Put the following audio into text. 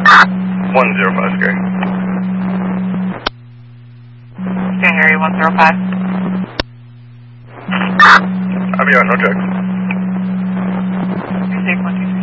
105, Scary. Can hear you, 105. I'm here, no check. You're safe, 123.